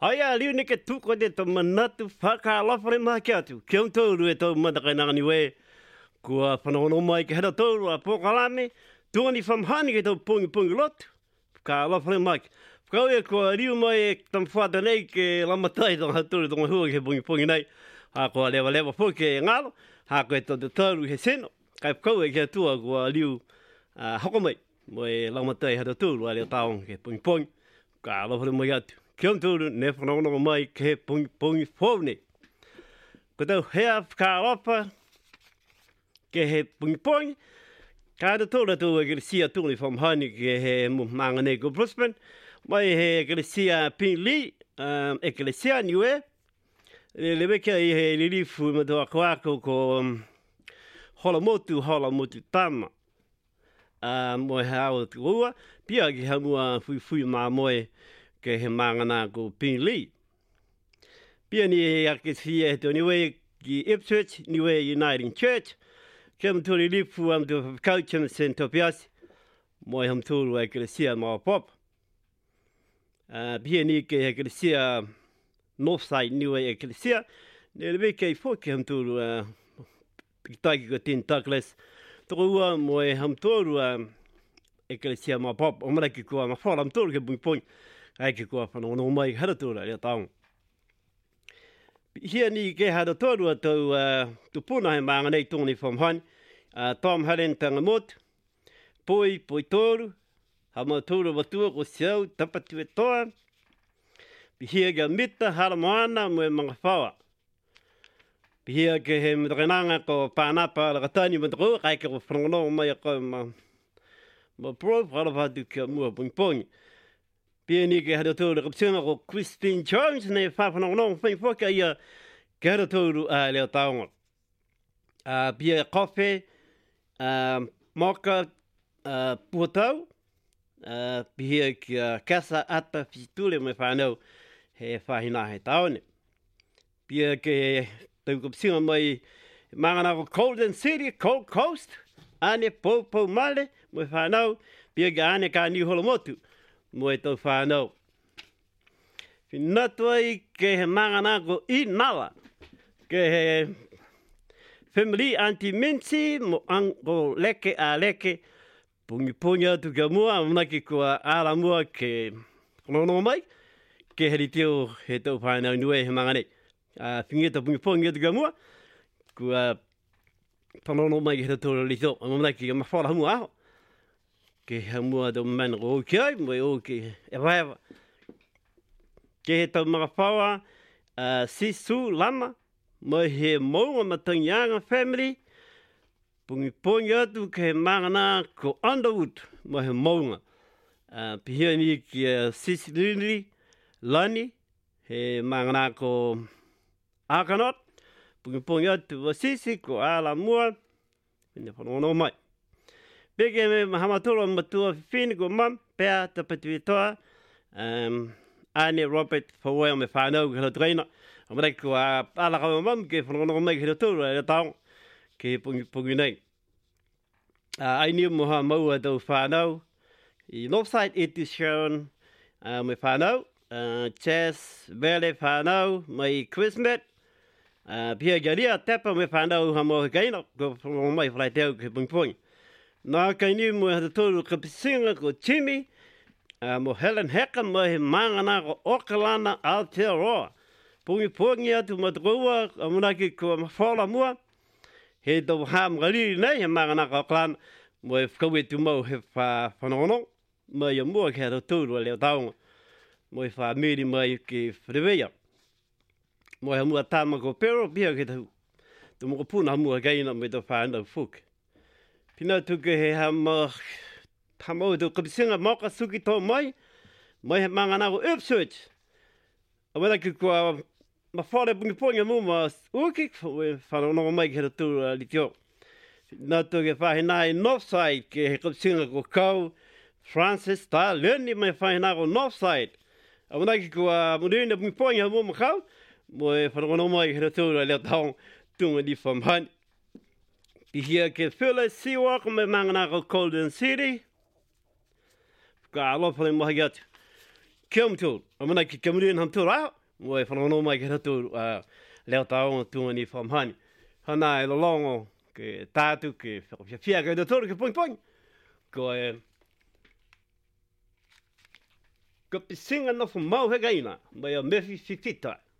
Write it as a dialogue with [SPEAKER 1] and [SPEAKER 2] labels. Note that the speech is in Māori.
[SPEAKER 1] Haia, liu ni ke tuko de to manatu whakalawhare maha kia atu. Kia untouru e tau matakai we. Kua whanahono mai ke hera touru a Pokalame. Tuani whamhani ke tau pungi lotu. Ka lawhare maha kia. Kau e kua riu mai e tam whata nei ke lamatai tong haturu tong hua ke pungi nei. Ha kua lewa po ke ngalo. Ha koe to te tauru he seno. Kai kau e kia tua kua riu hokomai. Mo e lamatai hera touru a leo taong ke pungi. Ka lawhare mai atu. Kia tūru ne whanaonga mai ke pungi whaune. Ko tau hea whakawapa ke he pungi. Ka ata tōra tō e Grecia tūni whamhani ke he mangane ko Brisbane. Mai he Grecia Pinley, Grecia niwe. Le weka i he lirifu matua koako ko holamotu tama. Mo he awa tua. Pia ki hamua fui mā moe. Ke he mangana ko Pinley. Pia ni e ake fia he tō niwe ki Ipswich, niwe Uniting Church. Ke mturi lipu am tu whakaucham sen topiasi. Moi ham tūru e Grecia mā pop. Pia ni ke he Grecia Northside niwe e Grecia. Ne lewe kei fōki ham tūru pikitaiki ko Tin Douglas. Toko ua moi ham tūru e Grecia mā pop. O maraki kua ma whara ham tūru ke pungi. Ai ke kua whanaono mai hara tūra rea taong. Hia ni ke hara tōrua tau puna he maanga nei tōni whamhani. Tom Haren tanga motu. Poi tōru. Hama tōru watua ko siau tapatu e toa. Hia ke mita hara moana mo e mga whawa. Hia ke he mitakananga ko pānapa rakatani matako. Kai ke whanaono mai a koe ma pro. Hara whatu kia mua pungi. Pia ni ke hara tōru kapsima ko Christine Jones ne whawhanongonong whainwhoka ia ke hara tōru leo taonga. Pia kofe, moka, puhatau, pia kia kasa ata fitule me whanau he whahina he taone. Pia ke tau kapsima mai mangana ko Golden City, Gold Coast, ane pōpau male me whanau, pia ke ane ka New Holomotu. Mo e tau whanau. Whinatua ke he mangana ko I Nala. Ke he family Auntie Mincy mo ango leke a leke. Pungi atu kia mua. Mnaki kua ala mua ke konono mai. Ke heri teo he tau whanau nue he mangane. Whingeta pungi atu kia mua. Kua konono mai ke he tau rito. Mnaki ka mawhara hamu aho. Ke hamua tau mana ko oki ai, mo e oki e whaewa. Ke he tau mga whawa, Sisu Lama, mo he maunga matangianga family, pungi atu ke he mangana ko Underwood, mo he maunga. Pihia ni ki Sisi Lani, he mangana ko Argonaut, pungi atu wa Sisi ko Ala Mua, pina whanono mai. Peke me mahamatoro matua whini ko mam, pēr tapatu i toa. Ane Robert Pawai me whanau ke hara treina. Amarei ko alaka o mam ke whanongo mai ke hara tūra e taong ke pungi nei. Aini moha maua tau whanau. I Northside Etu Sharon me whanau. Chas Valley whanau mai Christmas. Pia garia tapa me whanau hamo keina. Ko whanongo mai whai teo ke pungi. Nā kai ni mo hata tōru ka pisinga ko Timmy, mo Helen Heka mo he mangana ko Okalana Aotearoa. Pungi atu matakoua, amunaki ko mawhala mua. He tau hām galiri nei he mangana ko Okalana, mo e whakawetu mau he whanono. Mo ia mua ke hata tōru a leo taonga. Mo e whamiri mai ke Whiriweia. Mo he mua tāma ko Pero, pia ke tau. Tu moko puna mua keina me tau whanau whuke. Pina tuke he hamau tu kapisinga moka suki tō mai. Mai he mangana ko Ipswich. Awera ki kua mawhare pungi mu ma uki. Whanonga mai ke hera tūra li tio. Pina tuke whahina i Northside ke he kapisinga ko Kau Francis ta learni mai whahina ko Northside. Awera ki kua murina pungi mu ma kau. Mo e whanonga mai ke hera tūra leo taong tunga di whamhani. Pihia ke Phyllis Seawalk me mangana ko Golden City. Ka alopale mahi atu. kia mtu amana ki kamuri ham tu ra mo e whanono mai ki ratu leo tau tunga ni whamhani hana e longo ke tātu ke whiawhia ke tōru ke poing poing ko e ko pisinga no whamau he gaina mai a mefi fitita